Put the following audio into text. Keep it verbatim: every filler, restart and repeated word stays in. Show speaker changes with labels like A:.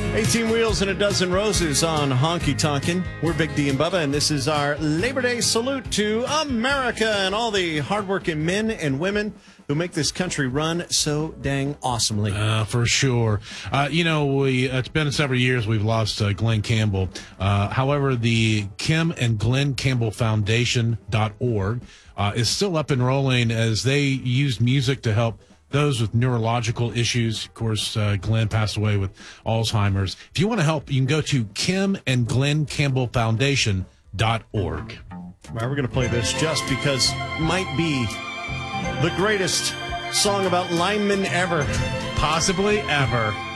A: eighteen wheels and a dozen roses on Honky Tonkin'. We're Big D and Bubba, and this is our Labor Day salute to America and all the hardworking men and women who make this country run so dang awesomely.
B: Uh, for sure. Uh, you know, we it's been several years we've lost uh, Glenn Campbell. Uh, however, the Kim and Glenn Campbell Foundation dot org uh, is still up and rolling as they use music to help those with neurological issues. Of course, uh, Glenn passed away with Alzheimer's. If you want to help, you can go to Kim and Glenn Campbell Foundation dot org.
A: Well, we're going to play this just because it might be the greatest song about linemen ever.
B: Possibly ever.